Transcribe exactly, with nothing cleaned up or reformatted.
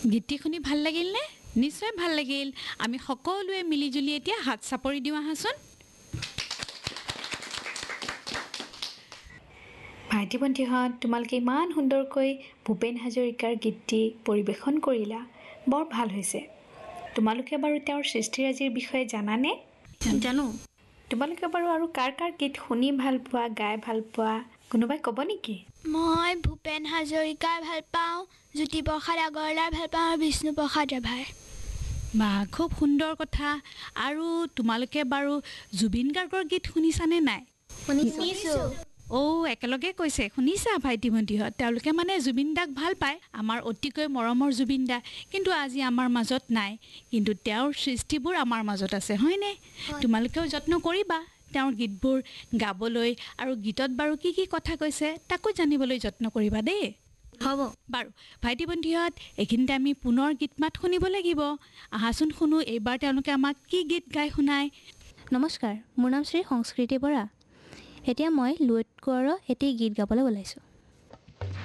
গীতটি শুনি ভাল লাগিল নে? নিশ্চয় ভাল লাগিল। আমি সকলোৱে মিলিজুলি এতিয়া হাত চাপৰি দিওঁ আহাচোন। ভাইটি ভণ্টিহঁত, তোমালোকে ইমান সুন্দৰকৈ ভূপেন হাজৰিকাৰ গীতটি পৰিৱেশন কৰিলা, বৰ ভাল হৈছে। তোমালোকে বাৰু তেওঁৰ সৃষ্টিৰাজিৰ বিষয়ে জানানে? জানো। তোমালোকে বাৰু আৰু কাৰ কাৰ গীত শুনি ভাল পোৱা, গাই ভাল পোৱা, কোনোবাই ক'ব নেকি? মই ভূপেন হাজৰিকাৰ ভাল পাওঁ, জ্যোতিপ্ৰসাদ আগৰৱালাৰ ভাল পাওঁ আৰু বিষ্ণুপ্ৰসাদ ৰাভাৰ। বা খুব সুন্দৰ কথা। আৰু তোমালোকে বাৰু জুবিন গাৰ্গৰ গীত শুনিছানে নাই? শুনিছোঁ। অ' একেলগে কৈছে, শুনিছা ভাইটি ভণ্টিহঁত? তেওঁলোকে মানে জুবিন দাক ভাল পায়, আমাৰ অতিকৈ মৰমৰ জুবিন দা। কিন্তু আজি আমাৰ মাজত নাই, কিন্তু তেওঁৰ সৃষ্টিবোৰ আমাৰ মাজত আছে, হয়নে? তোমালোকেও যত্ন কৰিবা তেওঁৰ গীতবোৰ গাবলৈ, আৰু গীতত বাৰু কি কি কথা কৈছে তাকো জানিবলৈ যত্ন কৰিবা দেই। হ'ব বাৰু ভাইটি ভণ্টিহঁত, এইখিনিতে আমি পুনৰ গীত মাত শুনিব লাগিব। আহাচোন শুনো এইবাৰ তেওঁলোকে আমাক কি গীত গাই শুনায়। নমস্কাৰ, মোৰ নাম শ্ৰী সংস্কৃতি বৰা। এতিয়া মই লুইত কোঁৱৰৰ এটি গীত গাবলৈ ওলাইছোঁ।